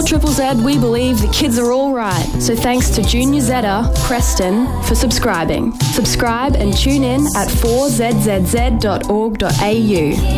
Triple Z, we believe the kids are all right. So thanks to Junior Zeta, Preston, for subscribing. Subscribe and tune in at 4zzz.org.au.